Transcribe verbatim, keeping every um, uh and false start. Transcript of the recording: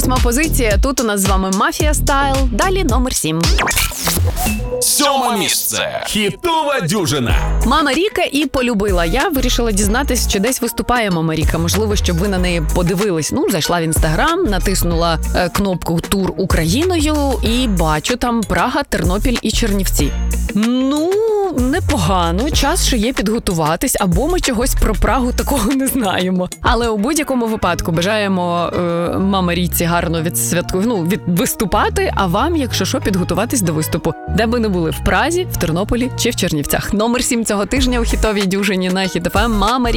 Восьма позиція. Тут у нас з вами Мафія Стайл. Далі номер сім. Сьоме місце. Хітова дюжина. Мама Ріка і полюбила. Я вирішила дізнатись, чи десь виступає Мама Ріка. Можливо, щоб ви на неї подивились. Ну, зайшла в Інстаграм, натиснула е, кнопку «Тур Україною» і бачу там Прага, Тернопіль і Чернівці. Ну, непогано. Час ще є підготуватись, або ми чогось про Прагу такого не знаємо. Але у будь-якому випадку бажаємо е, Мама Ріці гарно відсвятку, ну, від виступати, а вам, якщо що, підготуватись до виступу. Де би не були, в Празі, в Тернополі чи в Чернівцях. Номер сім цього тижня у хітовій дюжині на Хіт еф ем Мама Ріка.